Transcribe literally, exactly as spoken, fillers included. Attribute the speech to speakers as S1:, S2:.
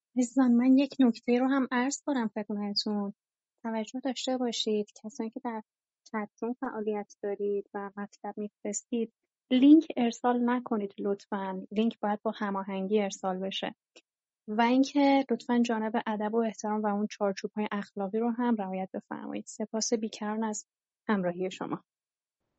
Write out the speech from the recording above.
S1: عزیزان من یک نکته رو هم عرض کنم خدمتتون. توجه داشته باشید کسانی که در چتروم فعالیت دارید و مطلب میفرستید لینک ارسال نکنید لطفاً. لینک باید با هماهنگی ارسال بشه و اینکه لطفاً جانب ادب و احترام و اون چارچوب‌های اخلاقی رو هم رعایت بفرمایید. سپاس بیکران از همراهی شما.